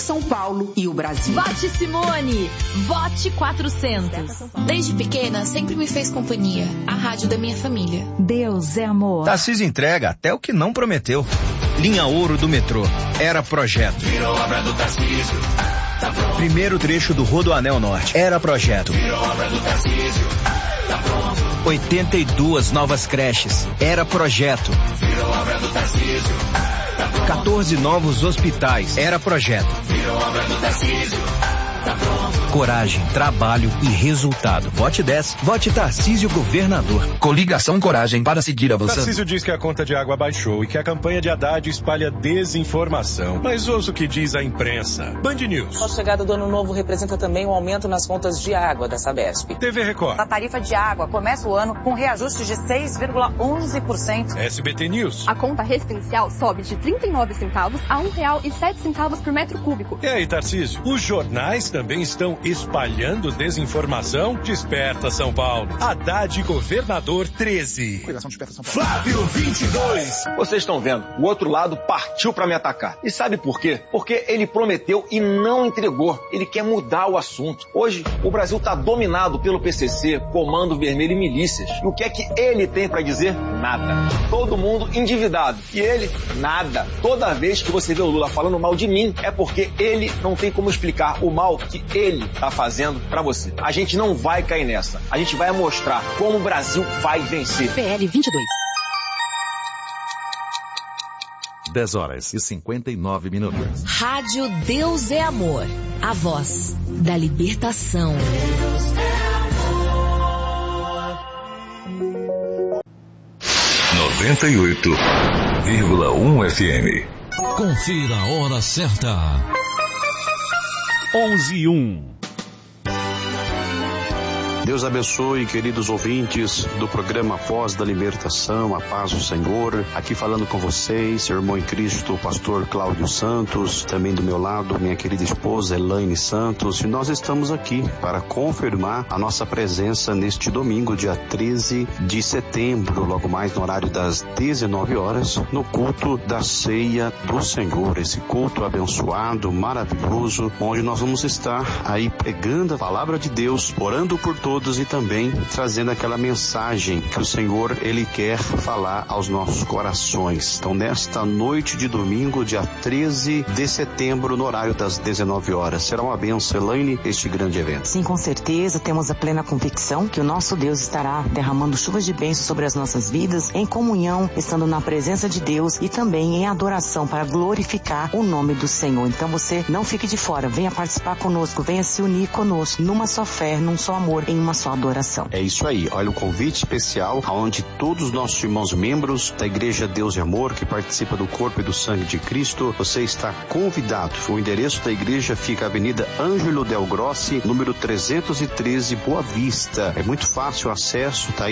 São Paulo e o Brasil. Vote Simone! Vote 400. Desde pequena, sempre me fez companhia. A rádio da minha família. Deus é amor. Tarcísio entrega até o que não prometeu. Linha Ouro do metrô. Era projeto. Virou obra do Tarcísio. Tá pronto. Primeiro trecho do Rodoanel Norte. Era projeto. Virou obra do Tarcísio. Tá pronto. 82 novas creches. Era projeto. Virou obra do Tarcísio. 14 novos hospitais. Era projeto. Virou obra do Tarcísio. Tá pronto. Coragem, trabalho e resultado. Vote 10. Vote Tarcísio Governador. Coligação Coragem para seguir avançando. Tarcísio diz que a conta de água baixou e que a campanha de Haddad espalha desinformação. Mas ouça o que diz a imprensa. Band News. A chegada do ano novo representa também um aumento nas contas de água da Sabesp. TV Record. A tarifa de água começa o ano com reajuste de 6,11%. SBT News. A conta residencial sobe de 39 centavos a R$1,07 por metro cúbico. E aí, Tarcísio? Os jornais também estão espalhando desinformação? Desperta São Paulo. Haddad Governador 13. Flávio 22. Vocês estão vendo, o outro lado partiu para me atacar. E sabe por quê? Porque ele prometeu e não entregou. Ele quer mudar o assunto. Hoje, o Brasil está dominado pelo PCC, Comando Vermelho e milícias. E o que é que ele tem para dizer? Nada. Todo mundo endividado. E ele, nada. Toda vez que você vê o Lula falando mal de mim, é porque ele não tem como explicar o mal que ele tá fazendo pra você. A gente não vai cair nessa. A gente vai mostrar como o Brasil vai vencer. PL 22. 10h59. Rádio Deus é Amor. A voz da libertação. Deus é amor. 98,1 FM. Confira a hora certa. 11:01. Deus abençoe, queridos ouvintes do programa Voz da Libertação, a paz do Senhor. Aqui falando com vocês, irmão em Cristo, pastor Cláudio Santos, também do meu lado, minha querida esposa Elaine Santos. E nós estamos aqui para confirmar a nossa presença neste domingo, dia 13 de setembro, logo mais no horário das 19 horas, no culto da Ceia do Senhor. Esse culto abençoado, maravilhoso, onde nós vamos estar aí pregando a palavra de Deus, orando por todos e também trazendo aquela mensagem que o Senhor, Ele quer falar aos nossos corações. Então, nesta noite de domingo, dia 13 de setembro, no horário das 19 horas, será uma bênção, Elaine, este grande evento. Sim, com certeza, temos a plena convicção que o nosso Deus estará derramando chuvas de bênçãos sobre as nossas vidas, em comunhão, estando na presença de Deus e também em adoração para glorificar o nome do Senhor. Então, você não fique de fora, venha participar conosco, venha se unir conosco, numa só fé, num só amor, em uma só adoração. É isso aí, olha o convite especial aonde todos os nossos irmãos membros da Igreja Deus e Amor, que participa do corpo e do sangue de Cristo, você está convidado. O endereço da igreja fica Avenida Ângelo Del Grossi, número 313, Boa Vista. É muito fácil o acesso, tá aí